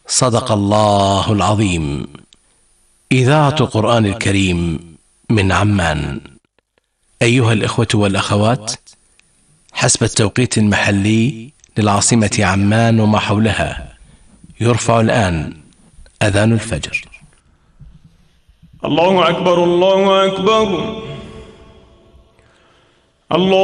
صدق الله العظيم. إذاعة قرآن الكريم من عمان. أيها الإخوة والأخوات، حسب التوقيت المحلي للعاصمة عمان وما حولها، يرفع الآن أذان الفجر. الله أكبر، الله أكبر، الله